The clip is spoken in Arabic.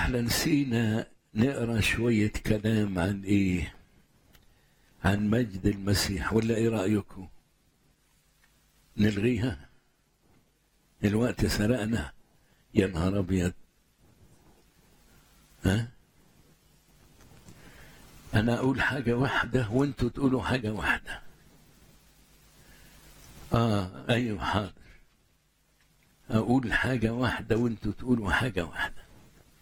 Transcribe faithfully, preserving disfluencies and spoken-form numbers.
احنا نسينا نقرا شوية كلام عن ايه؟ عن مجد المسيح، ولا ايه رأيكم؟ نلغيها؟ الوقت سرقنا يا نهار ابيض. ها؟ انا اقول حاجة واحدة وانتوا تقولوا حاجة واحدة. اه ايوه حاضر. اقول حاجة واحدة وانتوا تقولوا حاجة واحدة.